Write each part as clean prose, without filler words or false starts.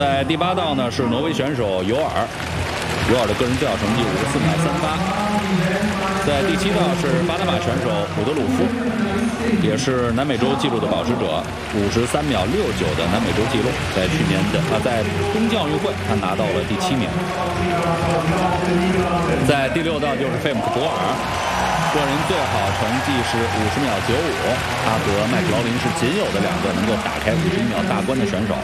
在第8道呢是挪威选手尤尔的个人最好成绩54秒38。在第7道是巴拿马选手伍德鲁夫，也是南美洲纪录的保持者，53秒69的南美洲纪录，在去年的在东京奥运会他拿到了第7名。在第6道就是费姆克博尔，个人最好成绩是50秒95，他和麦克劳林是仅有的2个能够打开51秒大关的选手。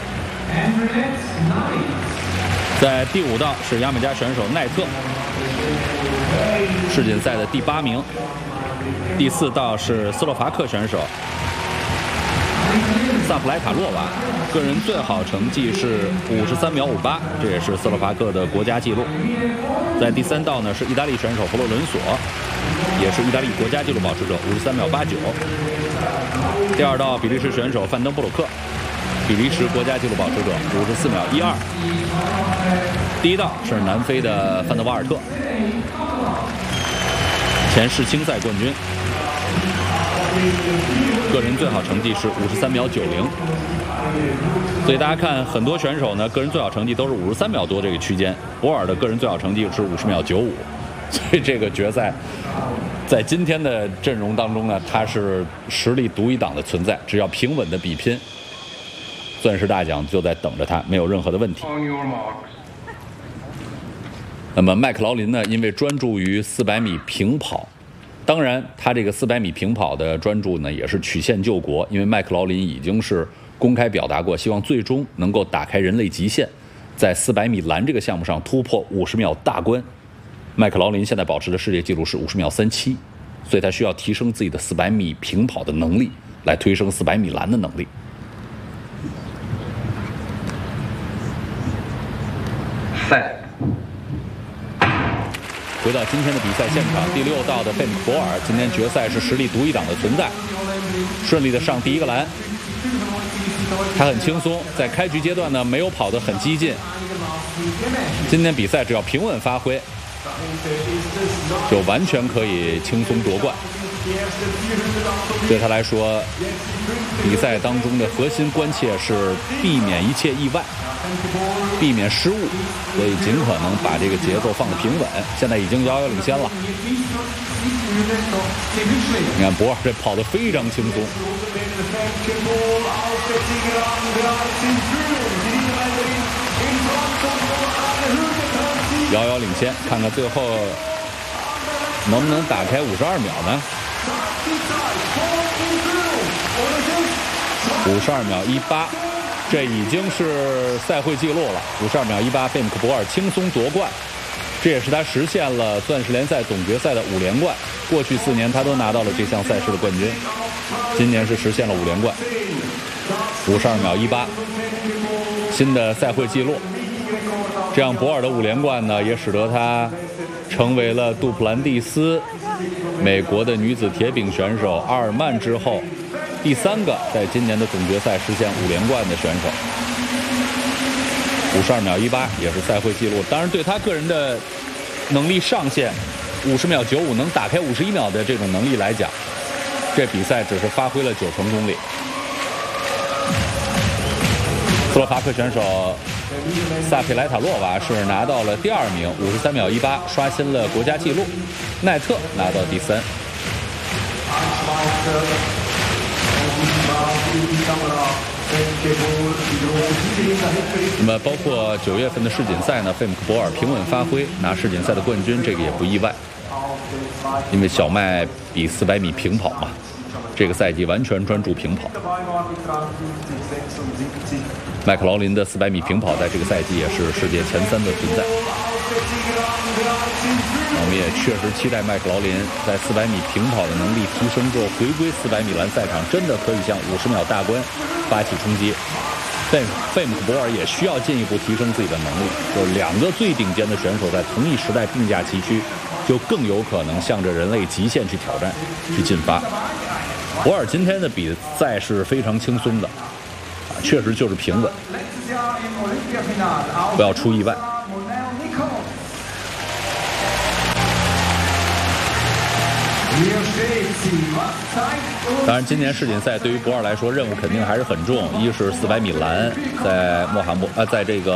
在第5道是牙买加选手奈特，世锦赛的第8名。第4道是斯洛伐克选手萨普莱塔洛娃，个人最好成绩是53秒58，这也是斯洛伐克的国家纪录。在第3道呢是意大利选手弗洛伦索，也是意大利国家纪录保持者53秒89。第2道比利时选手范登布鲁克，比利时国家纪录保持者54秒12。第1道是南非的范德瓦尔特，前世青赛冠军，个人最好成绩是53秒90。所以大家看，很多选手呢，个人最好成绩都是53秒多这个区间。博尔的个人最好成绩是50秒95，所以这个决赛在今天的阵容当中呢，他是实力独一档的存在。只要平稳的比拼，钻石大奖就在等着他，没有任何的问题。那么麦克劳林呢，因为专注于400米平跑，当然他这个400米平跑的专注呢，也是曲线救国，因为麦克劳林已经是公开表达过，希望最终能够打开人类极限，在400米栏这个项目上突破50秒大关。麦克劳林现在保持的世界纪录是50秒37，所以他需要提升自己的400米平跑的能力，来推升400米栏的能力。回到今天的比赛现场，第6道的费姆克博尔今天决赛是实力独一档的存在，顺利的上第1个栏。他很轻松，在开局阶段呢没有跑得很激进。今天比赛只要平稳发挥，就完全可以轻松夺冠。对他来说，比赛当中的核心关切是避免一切意外，避免失误，所以尽可能把这个节奏放得平稳。现在已经遥遥领先了。你看博尔这跑得非常轻松。遥遥领先，看看最后能不能打开52秒呢？52秒18，这已经是赛会纪录了。52秒18，费姆克博尔轻松夺冠，这也是他实现了钻石联赛总决赛的5连冠。过去4年他都拿到了这项赛事的冠军，今年是实现了5连冠。52秒18，新的赛会纪录。这样博尔的5连冠呢，也使得他成为了杜普兰蒂斯、美国的女子铁饼选手阿尔曼之后第3个在今年的总决赛实现5连冠的选手。52秒18也是赛会纪录，当然对他个人的能力上限50秒95能打开51秒的这种能力来讲，这比赛只是发挥了90%功力。斯洛伐克选手萨佩莱塔洛娃是拿到了第2名，53秒18，刷新了国家纪录。奈特拿到第3。那么包括9月份的世锦赛呢，费姆克博尔平稳发挥，拿世锦赛的冠军，这个也不意外，因为小麦比400米平跑嘛，这个赛季完全专注平跑。麦克劳林的400米平跑在这个赛季也是世界前3的存在。我们也确实期待麦克劳林在400米平跑的能力提升之后，回归400米栏赛场，真的可以向50秒大关发起冲击。费姆克博尔也需要进一步提升自己的能力，就是2个最顶尖的选手在同一时代并驾齐驱，就更有可能向着人类极限去挑战，去进发。博尔今天的比赛是非常轻松的，确实就是平稳，不要出意外。当然，今年世锦赛对于博尔来说任务肯定还是很重，一是400米栏在在这个